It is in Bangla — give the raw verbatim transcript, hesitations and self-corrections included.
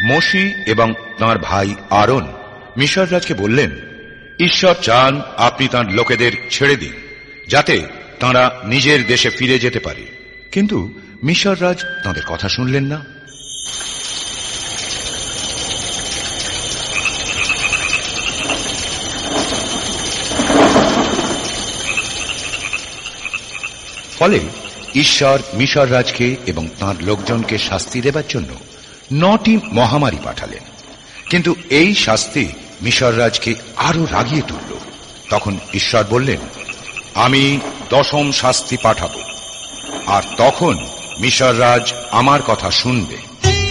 মোশি এবং তাঁর ভাই আরন মিশর রাজকে বললেন, ঈশ্বর চান আপনি তাঁর লোকেদের ছেড়ে দিন, যাতে তাঁরা নিজের দেশে ফিরে যেতে পারে। কিন্তু মিশর রাজ তাঁদের কথা শুনলেন না। ফলে ঈশ্বর মিশর রাজকে এবং তাঁর লোকজনকে শাস্তি দেবার জন্য নটি মহামারী পাঠালেন। কিন্তু এই শাস্তি মিশর রাজকে আরো রাগিয়ে তুলল। তখন ঈশ্বর বললেন, আমি দশম শাস্তি পাঠাবো, আর তখন মিশর রাজ আমার কথা শুনবে।